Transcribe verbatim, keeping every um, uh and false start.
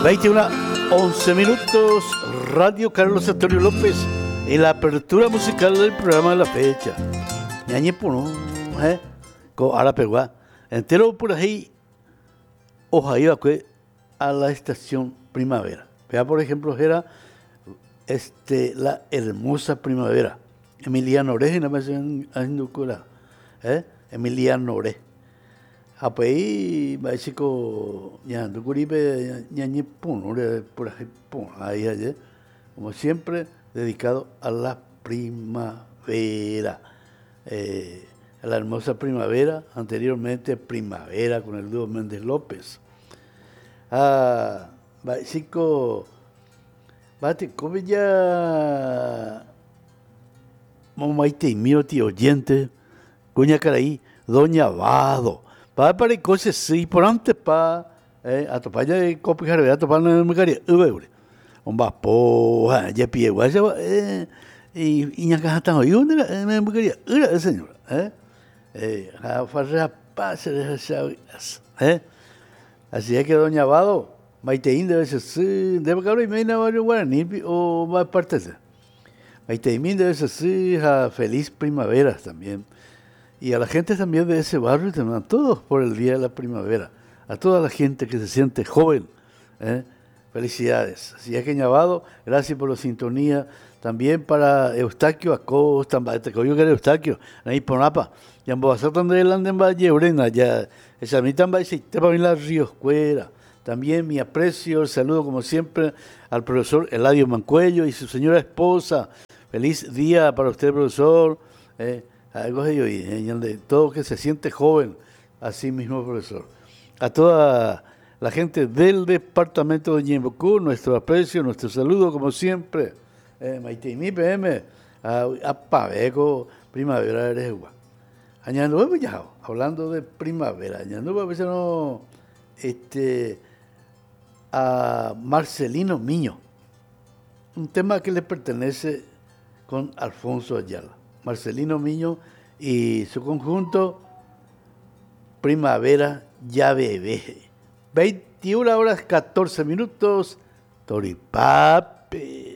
veintiuna, once minutos, Radio Carlos Antonio López, en la apertura musical del programa de la fecha. Ñañe puno, eh, con Arapegua, entero por ahí, oja iba a la estación primavera. Vea, por ejemplo, era este, la hermosa primavera. Emiliano Ore, nada más en Anducura, eh, Emiliano Ore. Apoi, básico, ya, Ducuripe, ñañe puno, por ahí, puno, ahí, allá, como siempre, dedicado a la primavera. Eh, a la hermosa primavera, anteriormente primavera con el dúo Méndez López. Ah, básico, bate, como ya, mamaite y mío, tío oyente, cuña caraí, doña Vado. Para para cosas sí, por antes para eh, a topar ya copi jarve a topar no me quería ubeure un vapo ya pie guaya eh y y ña caja tan hoy una me quería era señor eh eh a farra pase de eh así es que doña Vado maiteín debe ser sí debe caber y me na varios guaraní o más partes maiteín debe ser sí a feliz primavera también. Y a la gente también de ese barrio, a todos por el Día de la Primavera, a toda la gente que se siente joven, ¿eh? Felicidades. Así es que Ñavado, gracias por la sintonía. También para Eustaquio Acosta, te cogió que era Eustaquio, ahí por Napa. Ya en Bogotá también el anden Valle Urena, ya esa mitad va a decir, te va a venir la Ríos Cuera. También mi aprecio, el saludo como siempre al profesor Eladio Mancuello y su señora esposa. Feliz día para usted, profesor. ¿eh? Algo de hoy, de todo que se siente joven, así mismo, profesor. A toda la gente del departamento de Ñembucú, nuestro aprecio, nuestro saludo, como siempre. Eh, Maitimi P M, a, a Paveco, primavera de Rejua. Añanduba, ya, hablando de primavera, Añanduba, a veces no, este, a Marcelino Miño, un tema que le pertenece con Alfonso Ayala. Marcelino Miño y su conjunto Primavera Ya Bebé. veintiuna horas catorce minutos, Toripape.